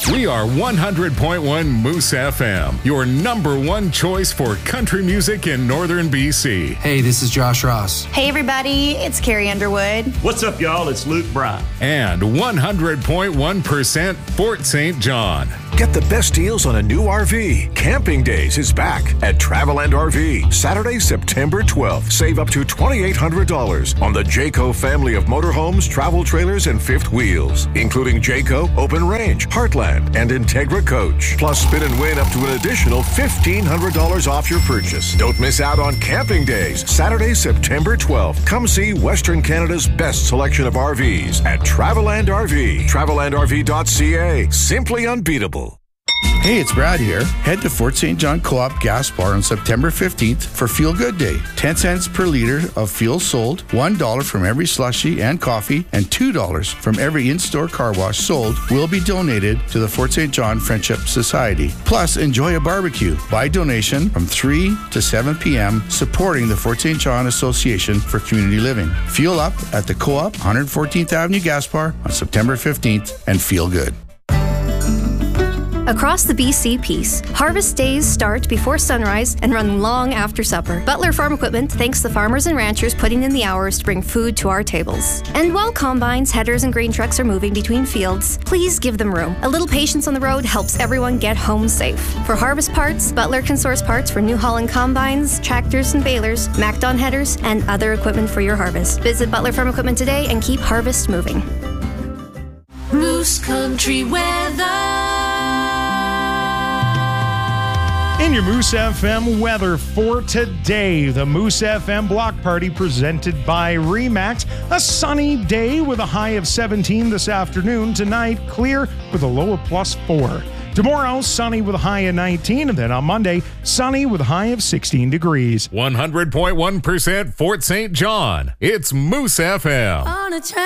We are 100.1 Moose FM, your number one choice for country music in northern BC. Hey, this is Josh Ross. Hey, everybody, it's Carrie Underwood. What's up, y'all? It's Luke Bryan. And 100.1% Fort St. John. Get the best deals on a new RV. Camping Days is back at Traveland RV. Saturday, September 12th. Save up to $2,800 on the Jayco family of motorhomes, travel trailers, and fifth wheels, including Jayco, Open Range, Heartland, and Integra Coach. Plus, spin and win up to an additional $1,500 off your purchase. Don't miss out on Camping Days. Saturday, September 12th. Come see Western Canada's best selection of RVs at Traveland RV. TravelandRV.ca. Simply unbeatable. Hey, it's Brad here. Head to Fort St. John Co-op Gas Bar on September 15th for Feel Good Day. 10 cents per liter of fuel sold, $1 from every slushie and coffee, and $2 from every in-store car wash sold will be donated to the Fort St. John Friendship Society. Plus, enjoy a barbecue by donation from 3 to 7 p.m. supporting the Fort St. John Association for Community Living. Fuel up at the Co-op 114th Avenue Gas Bar on September 15th and feel good. Across the BC Peace, harvest days start before sunrise and run long after supper. Butler Farm Equipment thanks the farmers and ranchers putting in the hours to bring food to our tables. And while combines, headers, and grain trucks are moving between fields, please give them room. A little patience on the road helps everyone get home safe. For harvest parts, Butler can source parts for New Holland combines, tractors and balers, MacDon headers, and other equipment for your harvest. Visit Butler Farm Equipment today and keep harvest moving. Moose Country weather. In your Moose FM weather for today, the Moose FM Block Party presented by RE/MAX. A sunny day with a high of 17 this afternoon. Tonight, clear with a low of +4. Tomorrow, sunny with a high of 19. And then on Monday, sunny with a high of 16 degrees. 100.1% Fort St. John. It's Moose FM. On a